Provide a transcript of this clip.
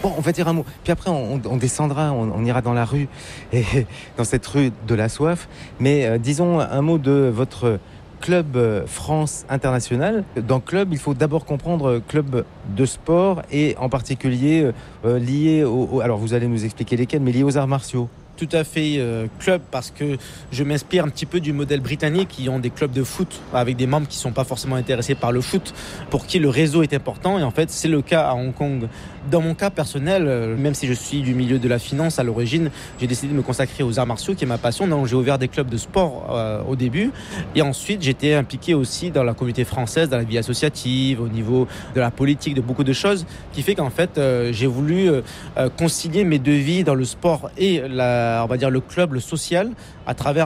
Bon, on va dire un mot. Puis après, on descendra, on ira dans la rue, et dans cette rue de la soif. Mais disons un mot de votre club France International. Dans club, il faut d'abord comprendre club de sport et en particulier lié alors vous allez nous expliquer lesquels, mais lié aux arts martiaux. Tout à fait club, parce que je m'inspire un petit peu du modèle britannique, qui ont des clubs de foot avec des membres qui ne sont pas forcément intéressés par le foot, pour qui le réseau est important, et en fait c'est le cas à Hong Kong. Dans mon cas personnel, même si je suis du milieu de la finance à l'origine, j'ai décidé de me consacrer aux arts martiaux, qui est ma passion. Donc j'ai ouvert des clubs de sport au début, et ensuite j'étais impliqué aussi dans la communauté française, dans la vie associative, au niveau de la politique, de beaucoup de choses, qui fait qu'en fait j'ai voulu concilier mes deux vies dans le sport et on va dire le club, le social, à travers